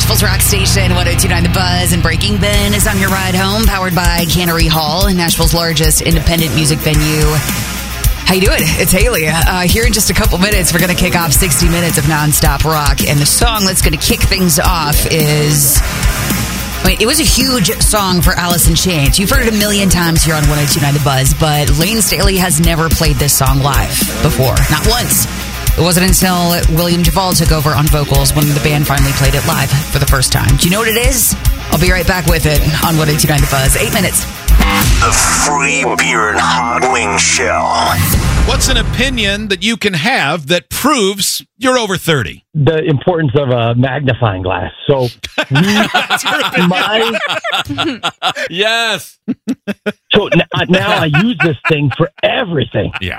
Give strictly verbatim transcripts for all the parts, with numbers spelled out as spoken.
Nashville's rock station, one oh two point nine The Buzz, and Breaking Ben is on your ride home, powered by Cannery Hall, Nashville's largest independent music venue. How you doing? It's Haley. Uh, here in just a couple minutes, we're going to kick off sixty minutes of nonstop rock, and the song that's going to kick things off is... Wait, it was a huge song for Alice in Chains. You've heard it a million times here on one oh two point nine The Buzz, but Lane Staley has never played this song live before. Not once. It wasn't until William Duvall took over on vocals when the band finally played it live for the first time. Do you know what it is? I'll be right back with it on one oh two point nine The Buzz. Eight minutes. The free beer and hot wing show. What's an opinion that you can have that proves you're over thirty? The importance of a magnifying glass. So, my yes. So n- now I use this thing for everything. Yeah.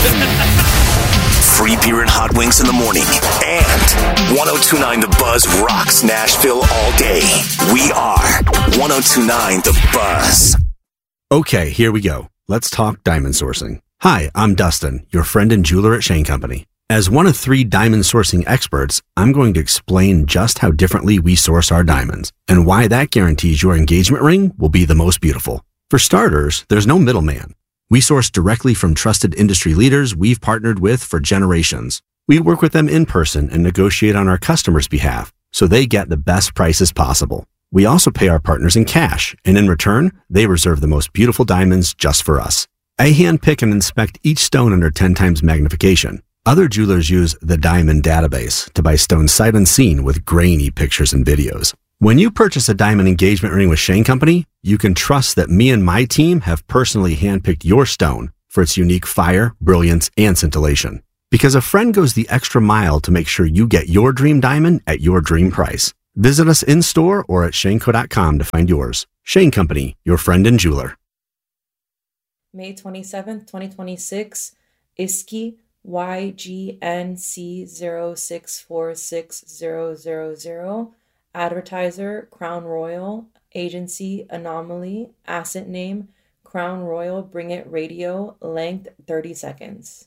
Free beer and hot wings in the morning. And one oh two point nine The Buzz rocks Nashville all day. We are one oh two point nine The Buzz. Okay, here we go. Let's talk diamond sourcing. Hi, I'm Dustin, your friend and jeweler at Shane Company. As one of three diamond sourcing experts, I'm going to explain just how differently we source our diamonds and why that guarantees your engagement ring will be the most beautiful. For starters, there's no middleman. We source directly from trusted industry leaders we've partnered with for generations. We work with them in person and negotiate on our customers' behalf so they get the best prices possible. We also pay our partners in cash, and in return, they reserve the most beautiful diamonds just for us. I handpick and inspect each stone under ten times magnification. Other jewelers use the Diamond Database to buy stones sight unseen with grainy pictures and videos. When you purchase a diamond engagement ring with Shane Company, you can trust that me and my team have personally handpicked your stone for its unique fire, brilliance, and scintillation. Because a friend goes the extra mile to make sure you get your dream diamond at your dream price. Visit us in-store or at shane co dot com to find yours. Shane Company, your friend and jeweler. May twenty-seventh, twenty twenty-six, I S K I Y G N C zero six four six zero zero zero, advertiser, Crown Royal, agency, Anomaly, asset name, Crown Royal Bring It Radio, length thirty seconds.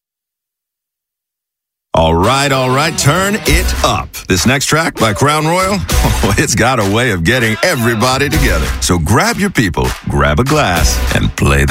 All right, all right, turn it up. This next track by Crown Royal, oh, it's got a way of getting everybody together. So grab your people, grab a glass, and play the